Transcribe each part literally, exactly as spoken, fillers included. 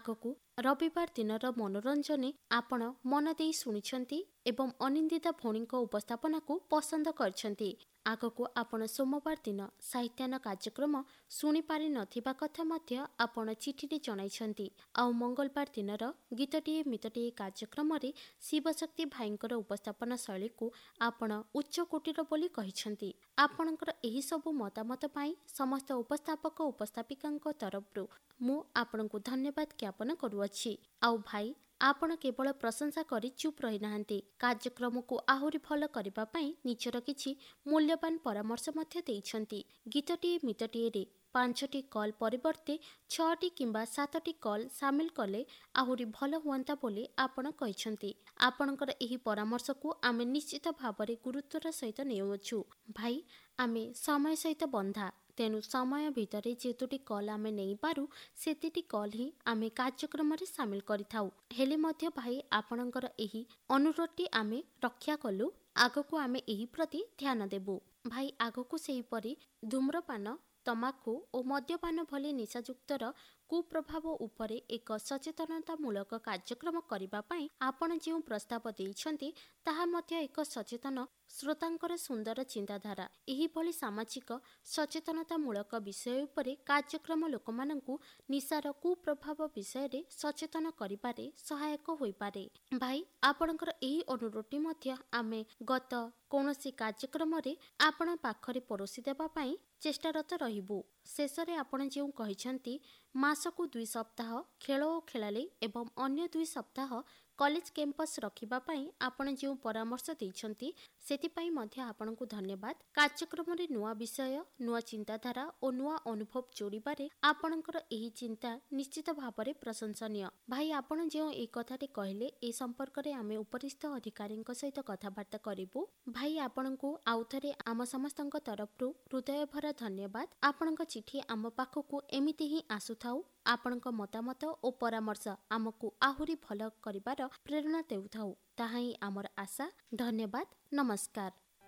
ଆଗକୁ ରବିବାର ଦିନର ମନୋରଞ୍ଜନ ଆପଣ ମନ ଦେଇ ଶୁଣିଛନ୍ତି ଏବଂ ଅନିନ୍ଦିତା ଭଉଣୀଙ୍କ ଉପସ୍ଥାପନାକୁ ପସନ୍ଦ କରିଛନ୍ତି। ଆଗକୁ ଆପଣ ସୋମବାର ଦିନ ସାହିତ୍ୟାନ କାର୍ଯ୍ୟକ୍ରମ ଶୁଣିପାରି ନଥିବା କଥା ମଧ୍ୟ ଆପଣ ଚିଠିରେ ଜଣାଇଛନ୍ତି। ଆଉ ମଙ୍ଗଳବାର ଦିନର ଗୀତଟିଏ ମିତଟିଏ କାର୍ଯ୍ୟକ୍ରମରେ ଶିବଶକ୍ତି ଭାଇଙ୍କର ଉପସ୍ଥାପନା ଶୈଳୀକୁ ଆପଣ ଉଚ୍ଚକୋଟୀର ବୋଲି କହିଛନ୍ତି। ଆପଣଙ୍କର ଏହିସବୁ ମତାମତ ପାଇଁ ସମସ୍ତ ଉପସ୍ଥାପକ ଉପସ୍ଥାପିକାଙ୍କ ତରଫରୁ ମୁଁ ଆପଣଙ୍କୁ ଧନ୍ୟବାଦ ଜ୍ଞାପନ କରୁଅଛି। ଆଉ ଭାଇ, ଆପଣ କେବଳ ପ୍ରଶଂସା କରି ଚୁପ୍ ରହିନାହାନ୍ତି, କାର୍ଯ୍ୟକ୍ରମକୁ ଆହୁରି ଭଲ କରିବା ପାଇଁ ନିଜର କିଛି ମୂଲ୍ୟବାନ ପରାମର୍ଶ ମଧ୍ୟ ଦେଇଛନ୍ତି। ଗୀତଟିଏ ମିତଟିଏରେ ପାଞ୍ଚଟି କଲ୍ ପରିବର୍ତ୍ତେ ଛଅଟି କିମ୍ବା ସାତଟି କଲ୍ ସାମିଲ କଲେ ଆହୁରି ଭଲ ହୁଅନ୍ତା ବୋଲି ଆପଣ କହିଛନ୍ତି। ଆପଣଙ୍କର ଏହି ପରାମର୍ଶକୁ ଆମେ ନିଶ୍ଚିତ ଭାବରେ ଗୁରୁତ୍ୱର ସହିତ ନେଉଅଛୁ। ଭାଇ, ଆମେ ସମୟ ସହିତ ବନ୍ଧା, ତେଣୁ ସମୟ ଭିତରେ ଯେତୋଟି କଲ୍ ଆମେ ନେଇପାରୁ ସେତିଟି କଲ୍ ହିଁ ଆମେ କାର୍ଯ୍ୟକ୍ରମରେ ସାମିଲ କରିଥାଉ। ହେଲେ ମଧ୍ୟ ଭାଇ, ଆପଣଙ୍କର ଏହି ଅନୁରୋଧଟି ଆମେ ରକ୍ଷା କଲୁ। ଆଗକୁ ଆମେ ଏହି ପ୍ରତି ଧ୍ୟାନ ଦେବୁ। ଭାଇ, ଆଗକୁ ସେହିପରି ଧୂମ୍ରପାନ, ତମାଖୁ ଓ ମଦ୍ୟପାନ ଭଳି ନିଶାଯୁକ୍ତର କୁପ୍ରଭାବ ଉପରେ ଏକ ସଚେତନତାମୂଳକ କାର୍ଯ୍ୟକ୍ରମ କରିବା ପାଇଁ ଆପଣ ଯେଉଁ ପ୍ରସ୍ତାବ ଦେଇଛନ୍ତି ତାହା ମଧ୍ୟ ଏକ ସଚେତନ ଶ୍ରୋତାଙ୍କର ସୁନ୍ଦର ଚିନ୍ତାଧାରା। ଏହିଭଳି ସାମାଜିକ ସଚେତନତାମୂଳକ ବିଷୟ ଉପରେ କାର୍ଯ୍ୟକ୍ରମ ଲୋକମାନଙ୍କୁ ନିଶାର କୁପ୍ରଭାବ ବିଷୟରେ ସଚେତନ କରିବାରେ ସହାୟକ ହୋଇପାରେ। ଭାଇ, ଆପଣଙ୍କର ଏହି ଅନୁରୋଧଟି ମଧ୍ୟ ଆମେ ଗତ କୌଣସି କାର୍ଯ୍ୟକ୍ରମରେ ଆପଣ ପାଖରେ ପରୋଷି ଦେବା ପାଇଁ ଚେଷ୍ଟାରତ ରହିବୁ। ଶେଷରେ ଆପଣ ଯେଉଁ କହିଛନ୍ତି ମାସକୁ ଦୁଇ ସପ୍ତାହ ଖେଳ ଓ ଖେଳାଳି ଏବଂ ଅନ୍ୟ ଦୁଇ ସପ୍ତାହ କଲେଜ କ୍ୟାମ୍ପସ୍ ରଖିବା ପାଇଁ ଆପଣ ଯେଉଁ ପରାମର୍ଶ ଦେଇଛନ୍ତି ସେଥିପାଇଁ ମଧ୍ୟ ଆପଣଙ୍କୁ ଧନ୍ୟବାଦ। କାର୍ଯ୍ୟକ୍ରମରେ ନୂଆ ବିଷୟ, ନୂଆ ଚିନ୍ତାଧାରା ଓ ନୂଆ ଅନୁଭବ ଯୋଡ଼ିବାରେ ଆପଣଙ୍କର ଏହି ଚିନ୍ତା ନିଶ୍ଚିତ ଭାବରେ ପ୍ରଶଂସନୀୟ। ଭାଇ, ଆପଣ ଯେଉଁ ଏହି କଥାଟି କହିଲେ ଏ ସମ୍ପର୍କରେ ଆମେ ଉପରିସ୍ଥ ଅଧିକାରୀଙ୍କ ସହିତ କଥାବାର୍ତ୍ତା କରିବୁ। ଭାଇ, ଆପଣଙ୍କୁ ଆଉଥରେ ଆମ ସମସ୍ତଙ୍କ ତରଫରୁ ହୃଦୟଭରା ଧନ୍ୟବାଦ। ଆପଣଙ୍କ ଚିଠି ଆମ ପାଖକୁ ଏମିତି ହିଁ ଆସୁଥାଉ। ଆପଣଙ୍କ ମତାମତ ଓ ପରାମର୍ଶ ଆମକୁ ଆହୁରି ଭଲ କରିବାର ପ୍ରେରଣା ଦେଉଥାଉ, ତାହା ହିଁ ଆମର ଆଶା। ଧନ୍ୟବାଦ, ନମସ୍କାର।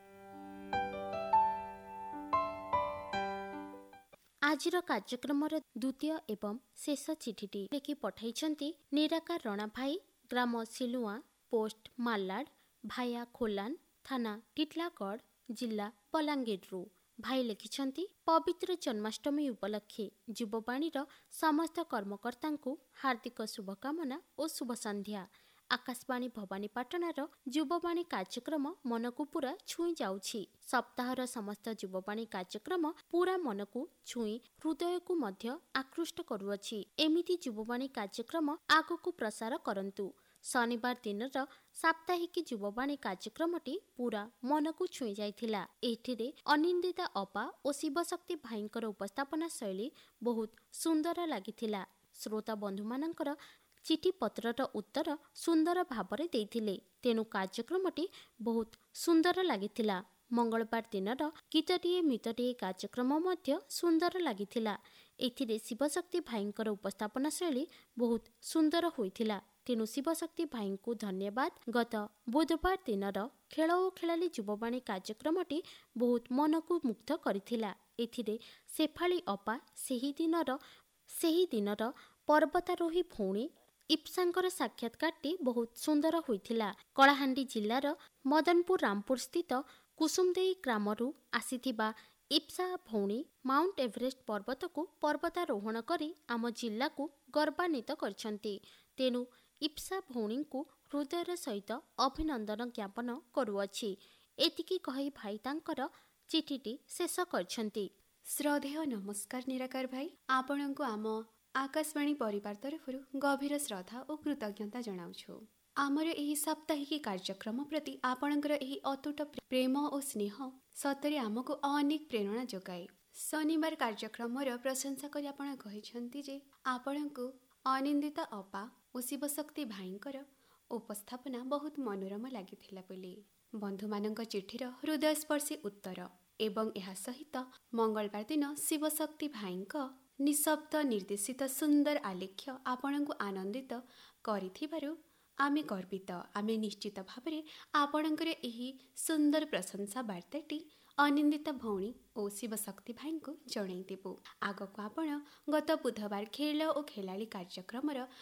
ଆଜିର କାର୍ଯ୍ୟକ୍ରମର ଦ୍ୱିତୀୟ ଏବଂ ଶେଷ ଚିଠିଟି ଲେଖି ପଠାଇଛନ୍ତି ନିରାକାର ରଣା ଭାଇ, ଗ୍ରାମ ସିଲୁଆ, ପୋଷ୍ଟ ମାଲାଡ, ଭାୟା ଖୋଲାନ, ଥାନା ଟିଟଲାଗଡ଼, ଜିଲ୍ଲା ବଲାଙ୍ଗୀରରୁ। ଭାଇ ଲେଖିଛନ୍ତି, ପବିତ୍ର ଜନ୍ମାଷ୍ଟମୀ ଉପଲକ୍ଷେ ଯୁବବାଣୀର ସମସ୍ତ କର୍ମକର୍ତ୍ତାଙ୍କୁ ହାର୍ଦ୍ଦିକ ଶୁଭକାମନା ଓ ଶୁଭ ସନ୍ଧ୍ୟା। ଆକାଶବାଣୀ ଭବାନୀପାଟଣାର ଯୁବବାଣୀ କାର୍ଯ୍ୟକ୍ରମ ମନକୁ ପୁରା ଛୁଇଁ ଯାଉଛି। ସପ୍ତାହର ସମସ୍ତ ଯୁବବାଣୀ କାର୍ଯ୍ୟକ୍ରମ ପୁରା ମନକୁ ଛୁଇଁ ହୃଦୟକୁ ମଧ୍ୟ ଆକୃଷ୍ଟ କରୁଅଛି। ଏମିତି ଯୁବବାଣୀ କାର୍ଯ୍ୟକ୍ରମ ଆଗକୁ ପ୍ରସାର କରନ୍ତୁ। ଶନିବାର ଦିନର ସାପ୍ତାହିକ ଯୁବବାଣୀ କାର୍ଯ୍ୟକ୍ରମଟି ପୁରା ମନକୁ ଛୁଇଁ ଯାଇଥିଲା। ଏଥିରେ ଅନିନ୍ଦିତା ଅପା ଓ ଶିବଶକ୍ତି ଭାଇଙ୍କର ଉପସ୍ଥାପନା ଶୈଳୀ ବହୁତ ସୁନ୍ଦର ଲାଗିଥିଲା। ଶ୍ରୋତା ବନ୍ଧୁମାନଙ୍କର ଚିଠିପତ୍ରର ଉତ୍ତର ସୁନ୍ଦର ଭାବରେ ଦେଇଥିଲେ, ତେଣୁ କାର୍ଯ୍ୟକ୍ରମଟି ବହୁତ ସୁନ୍ଦର ଲାଗିଥିଲା। ମଙ୍ଗଳବାର ଦିନର ଗୀତଟିଏ ମିତଟିଏ କାର୍ଯ୍ୟକ୍ରମ ମଧ୍ୟ ସୁନ୍ଦର ଲାଗିଥିଲା। ଏଥିରେ ଶିବଶକ୍ତି ଭାଇଙ୍କର ଉପସ୍ଥାପନା ଶୈଳୀ ବହୁତ ସୁନ୍ଦର ହୋଇଥିଲା, ତେଣୁ ଶିବଶକ୍ତି ଭାଇଙ୍କୁ ଧନ୍ୟବାଦ। ଗତ ବୁଧବାର ଦିନର ଖେଳ ଓ ଖେଳାଳି ଯୁବବାଣୀ କାର୍ଯ୍ୟକ୍ରମଟି ବହୁତ ମନକୁ ମୁଗ୍ଧ କରିଥିଲା। ଏଥିରେ ଶେଫାଳି ଅପା ସେହି ଦିନର ସେହି ଦିନର ପର୍ବତାରୋହୀ ଭଉଣୀ ଇପ୍ସାଙ୍କର ସାକ୍ଷାତକାରଟି ବହୁତ ସୁନ୍ଦର ହୋଇଥିଲା। କଳାହାଣ୍ଡି ଜିଲ୍ଲାର ମଦନପୁର ରାମପୁର ସ୍ଥିତ କୁସୁମଦେଇ ଗ୍ରାମରୁ ଆସିଥିବା ଇପ୍ସା ଭଉଣୀ ମାଉଣ୍ଟ ଏଭରେଷ୍ଟ ପର୍ବତକୁ ପର୍ବତାରୋହଣ କରି ଆମ ଜିଲ୍ଲାକୁ ଗର୍ବାନ୍ୱିତ କରିଛନ୍ତି। ତେଣୁ ଇପ୍ସା ଭଉଣୀଙ୍କୁ ହୃଦୟର ସହିତ ଅଭିନନ୍ଦନ ଜ୍ଞାପନ କରୁଅଛି। ଏତିକି କହି ଭାଇ ତାଙ୍କର ଚିଠିଟି ଶେଷ କରିଛନ୍ତି। ଶ୍ରଦ୍ଧେୟ ନମସ୍କାର ନିରାକାର ଭାଇ, ଆପଣଙ୍କୁ ଆମ ଆକାଶବାଣୀ ପରିବାର ତରଫରୁ ଗଭୀର ଶ୍ରଦ୍ଧା ଓ କୃତଜ୍ଞତା ଜଣାଉଛୁ। ଆମର ଏହି ସାପ୍ତାହିକ କାର୍ଯ୍ୟକ୍ରମ ପ୍ରତି ଆପଣଙ୍କର ଏହି ଅତୁଟ ପ୍ରେମ ଓ ସ୍ନେହ ସତରେ ଆମକୁ ଅନେକ ପ୍ରେରଣା ଯୋଗାଏ। ଶନିବାର କାର୍ଯ୍ୟକ୍ରମର ପ୍ରଶଂସା କରି ଆପଣ କହିଛନ୍ତି ଯେ ଆପଣଙ୍କୁ ଅନିନ୍ଦିତା ଅପା ଓ ଶିବଶକ୍ତି ଭାଇଙ୍କର ଉପସ୍ଥାପନା ବହୁତ ମନୋରମ ଲାଗିଥିଲା ବୋଲି। ବନ୍ଧୁମାନଙ୍କ ଚିଠିର ହୃଦୟସ୍ପର୍ଶୀ ଉତ୍ତର ଏବଂ ଏହା ସହିତ ମଙ୍ଗଳବାର ଦିନ ଶିବଶକ୍ତି ଭାଇଙ୍କ ନିଶବ୍ଦ ନିର୍ଦ୍ଦେଶିତ ସୁନ୍ଦର ଆଲେଖ୍ୟ ଆପଣଙ୍କୁ ଆନନ୍ଦିତ କରିଥିବାରୁ ଆମେ ଗର୍ବିତ। ଆମେ ନିଶ୍ଚିତ ଭାବରେ ଆପଣଙ୍କର ଏହି ସୁନ୍ଦର ପ୍ରଶଂସା ବାର୍ତ୍ତାଟି ଅନିନ୍ଦିତା ଭଉଣୀ ଓ ଶିବଶକ୍ତି ଭାଇଙ୍କୁ ଜଣାଇ ଦେବୁ। ଆଗକୁ ଆପଣ ଗତ ବୁଧବାର ଖେଳ ଓ ଖେଳାଳି କାର୍ଯ୍ୟକ୍ରମର